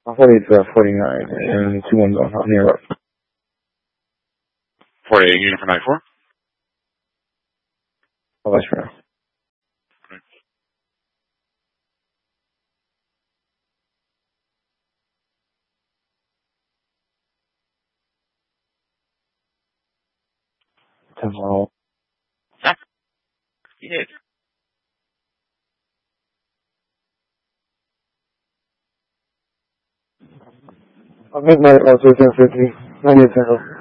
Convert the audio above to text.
It's 49 and 210 near road. 48 unit for 94. Oh, that's right. Tomorrow. Yes. I'll make my 1050. 98